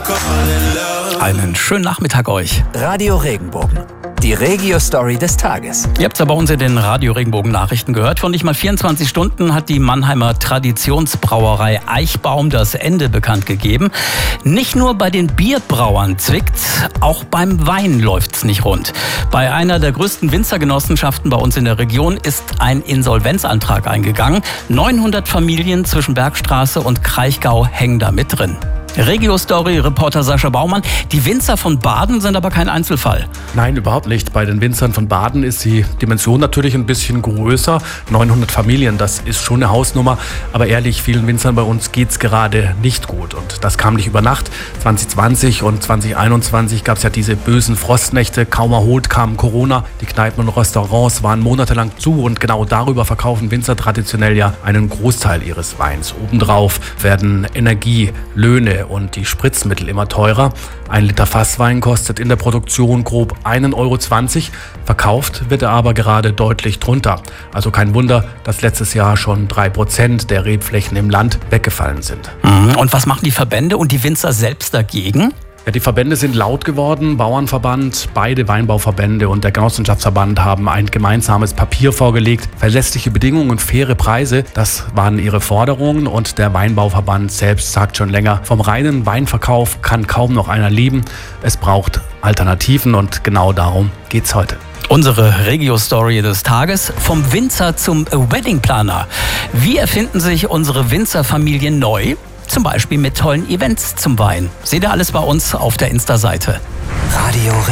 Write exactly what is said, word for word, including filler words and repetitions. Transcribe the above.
Einen schönen Nachmittag euch. Radio Regenbogen, die Regio-Story des Tages. Ihr habt es ja bei uns in den Radio Regenbogen Nachrichten gehört. Vor nicht mal vierundzwanzig Stunden hat die Mannheimer Traditionsbrauerei Eichbaum das Ende bekannt gegeben. Nicht nur bei den Bierbrauern zwickt's, auch beim Wein läuft's nicht rund. Bei einer der größten Winzergenossenschaften bei uns in der Region ist ein Insolvenzantrag eingegangen. neunhundert Familien zwischen Bergstraße und Kraichgau hängen da mit drin. Regio-Story-Reporter Sascha Baumann. Die Winzer von Baden sind aber kein Einzelfall. Nein, überhaupt nicht. Bei den Winzern von Baden ist die Dimension natürlich ein bisschen größer. neunhundert Familien, das ist schon eine Hausnummer. Aber ehrlich, vielen Winzern bei uns geht's gerade nicht gut. Und das kam nicht über Nacht. zwanzig zwanzig und zwanzig einundzwanzig gab es ja diese bösen Frostnächte. Kaum erholt kam Corona. Die Kneipen und Restaurants waren monatelang zu. Und genau darüber verkaufen Winzer traditionell ja einen Großteil ihres Weins. Obendrauf werden Energie, Löhne und die Spritzmittel immer teurer. Ein Liter Fasswein kostet in der Produktion grob einen Euro zwanzig. Verkauft wird er aber gerade deutlich drunter. Also kein Wunder, dass letztes Jahr schon drei Prozent der Rebflächen im Land weggefallen sind. Und was machen die Verbände und die Winzer selbst dagegen? Ja, die Verbände sind laut geworden. Bauernverband, beide Weinbauverbände und der Genossenschaftsverband haben ein gemeinsames Papier vorgelegt. Verlässliche Bedingungen und faire Preise, das waren ihre Forderungen. Und der Weinbauverband selbst sagt schon länger, vom reinen Weinverkauf kann kaum noch einer leben. Es braucht Alternativen und genau darum geht's heute. Unsere Regio-Story des Tages, vom Winzer zum Weddingplaner. Wie erfinden sich unsere Winzerfamilien neu? Zum Beispiel mit tollen Events zum Wein. Seht ihr alles bei uns auf der Insta-Seite. Radio